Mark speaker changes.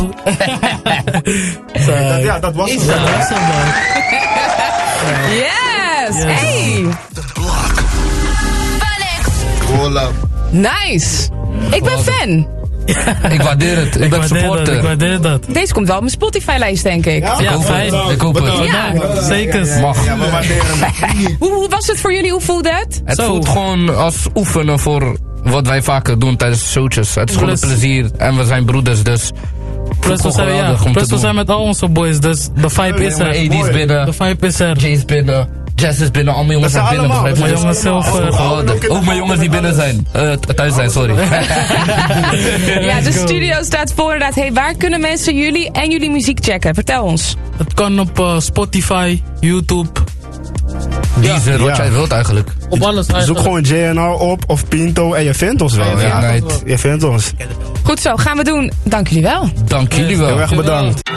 Speaker 1: Dat was
Speaker 2: Is
Speaker 1: het.
Speaker 2: dat?
Speaker 3: Yes! Hey!
Speaker 4: Roll up.
Speaker 3: Nice! Ik ben fan.
Speaker 2: Ik waardeer het. Ik ben supporter.
Speaker 5: Ik waardeer dat.
Speaker 3: Deze komt wel op mijn Spotify-lijst, denk ik.
Speaker 5: Ja, fijn.
Speaker 2: Ik hoop het.
Speaker 3: Ja.
Speaker 5: Zeker.
Speaker 2: Mag.
Speaker 1: Ja, we waarderen het.
Speaker 3: Hoe was het voor jullie? Hoe voelde het?
Speaker 2: Het
Speaker 5: Zo.
Speaker 2: voelt gewoon als oefenen voor wat wij vaker doen tijdens showtjes. Het is gewoon een plezier en we zijn broeders, dus...
Speaker 5: Plus we zijn met al onze boys, dus de vibe is er.
Speaker 2: AD is binnen,
Speaker 5: De vibe is er.
Speaker 2: Jay is binnen, Jess is binnen, al mijn jongens
Speaker 1: Dat
Speaker 2: zijn
Speaker 1: zijn
Speaker 2: binnen.
Speaker 1: allemaal.
Speaker 2: begrijp je?
Speaker 5: Mijn jongens zelf.
Speaker 2: Geweldig. Ook mijn jongens die binnen zijn. Thuis zijn, sorry.
Speaker 3: Ja, de studio staat voor inderdaad. Hey, waar kunnen mensen jullie en jullie muziek checken? Vertel ons.
Speaker 5: Het kan op Spotify, YouTube,
Speaker 2: Deezer, wat
Speaker 1: Ja.
Speaker 2: jij wilt eigenlijk.
Speaker 5: op alles
Speaker 1: Zoek
Speaker 5: eigenlijk.
Speaker 1: gewoon JNR op of Pinto en je vindt ons wel.
Speaker 2: Ja,
Speaker 1: Ja.
Speaker 2: right.
Speaker 1: Je vindt ons.
Speaker 3: Goed zo, gaan we doen. Dank jullie wel.
Speaker 2: Dank jullie wel.
Speaker 1: Heel erg bedankt.